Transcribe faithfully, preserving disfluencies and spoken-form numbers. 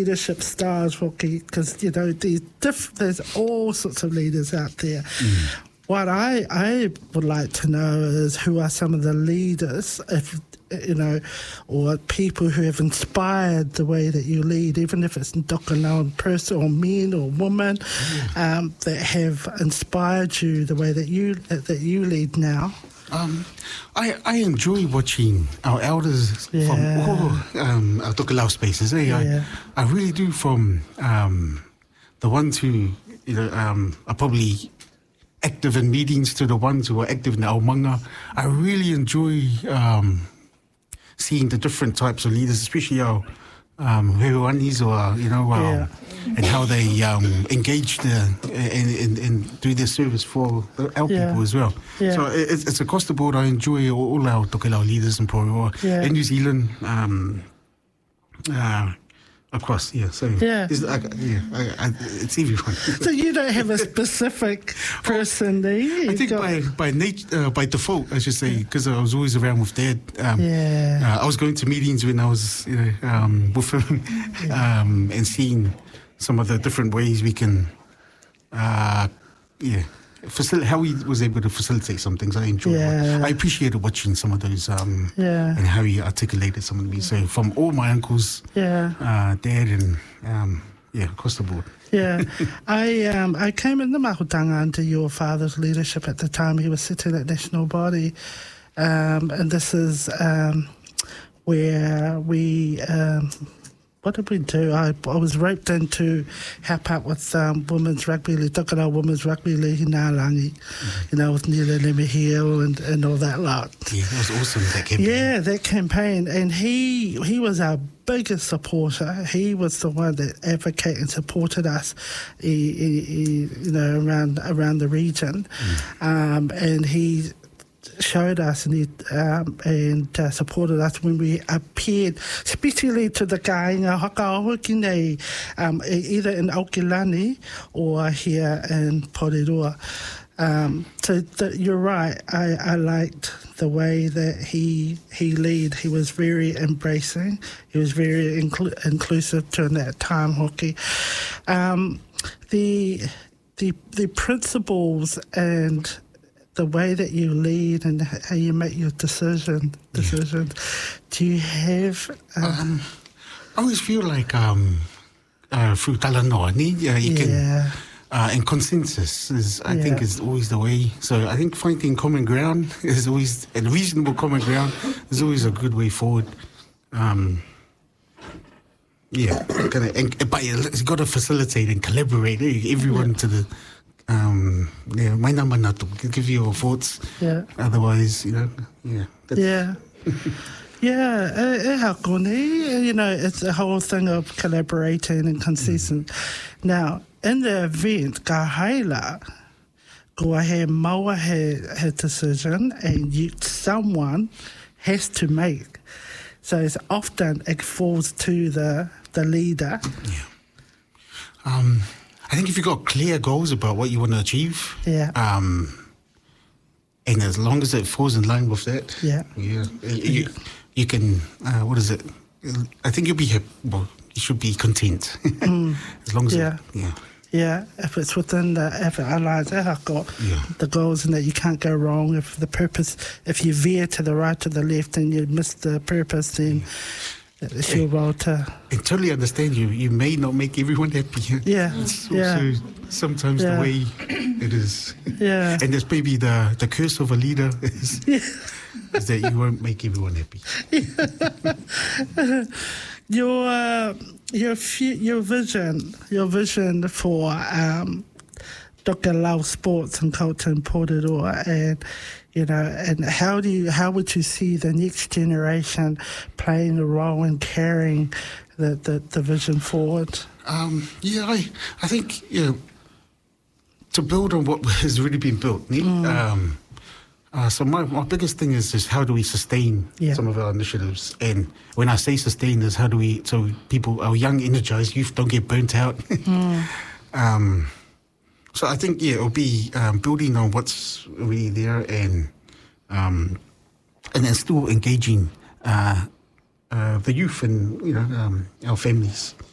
leadership styles, Rocky, because, you know, there's, diff- there's all sorts of leaders out there. Mm. What I, I would like to know is who are some of the leaders, if you know, or people who have inspired the way that you lead, even if it's Tokelau person or men or women, mm. um, that have inspired you the way that you that you lead now. Um, I I enjoy watching our elders yeah. from all um, our Tokelau spaces. Eh? Yeah. I, I really do, from um, the ones who you know um, are probably active in meetings to the ones who are active in the Aomanga. I really enjoy um, seeing the different types of leaders, especially our um, Heruanis, or you know, um, yeah. and how they um, engage the and, and, and do their service for the, our yeah. people as well. Yeah. So it's, it's across the board. I enjoy all our Tokelau leaders in Porirua yeah. in New Zealand. Um, uh, Across, yeah. So, yeah, it's, I, yeah, I, I, it's everyone. So you don't have a specific person there. I think got... by by nature, uh, by default, I should say, because I was always around with Dad. Um, yeah. Uh, I was going to meetings when I was, you know, um, with him, yeah. um, and seeing some of the different ways we can, uh, yeah. Facil- how he was able to facilitate some things. I enjoyed yeah. it. I appreciated watching some of those um, yeah. and how he articulated some of these. So from all my uncles, yeah. uh, Dad, and um, yeah, across the board. Yeah, I um, I came in the Mahutanga under your father's leadership at the time. He was sitting at National Body, um, and this is um, where we. Um, What did we do? I, I was roped in to help out with um, women's rugby league, Tokelau women's rugby league in Nālangi, mm-hmm. you know, with Nila Lemihio and, and all that lot. Yeah, it was awesome, that campaign. Yeah, that campaign. And he he was our biggest supporter. He was the one that advocated and supported us, he, he, he, you know, around around the region. Mm. Um, and he showed us and, he, um, and uh, supported us when we appeared, especially to the kāinga hakaohoki nei, um, either in Aokilani or here in Porirua. Um, so the, you're right. I, I liked the way that he he led. He was very embracing. He was very inclu- inclusive during that time hoki. Um, the the the principles and the way that you lead and how you make your decision decisions. Yeah. Do you have? Um, um, I always feel like um, uh, through talanoani, uh, you yeah. can. Uh, and consensus is, I yeah. think, is always the way. So I think finding common ground is always, and reasonable common ground is always a good way forward. Um, yeah, kind of, and, but it's got to facilitate and collaborate eh, everyone yeah. to the. Um, yeah, my number not to give you your thoughts. Yeah. Otherwise, you know, yeah. That's yeah. Yeah, you know, it's a whole thing of collaborating and consensus. Mm. Now, in the event, ka haila, kua he maua he, he decision and you, someone has to make. So it's often it falls to the, the leader. Yeah. Um, I think if you've got clear goals about what you want to achieve, yeah. um, and as long as it falls in line with that, yeah, yeah, you, you can. Uh, what is it? I think you'll be happy. Well, you should be content mm. as long as yeah, it, yeah, yeah. If it's within the if it aligns, yeah. the goals, and that you can't go wrong. If the purpose, if you veer to the right or the left and you miss the purpose, then. Yeah. It's your role to... I totally understand you. You may not make everyone happy. Yeah, it's yeah. also sometimes yeah. the way it is. Yeah. And that's maybe the, the curse of a leader is, yeah. is that you won't make everyone happy. Yeah. your, uh, your, your vision, your vision for um, Tokelau sports and culture in Porirua, and you know, and how do you, how would you see the next generation playing a role in carrying the, the, the vision forward? Um, yeah, I, I think, you know, to build on what has already been built. Mm. Um, uh, so my, my biggest thing is just how do we sustain yeah. some of our initiatives? And when I say sustain is how do we, so people, our young, energized youth don't get burnt out. Mm. um, So I think, yeah, it'll be um, building on what's really there and um, and then still engaging uh, uh, the youth and, you know, um, our families.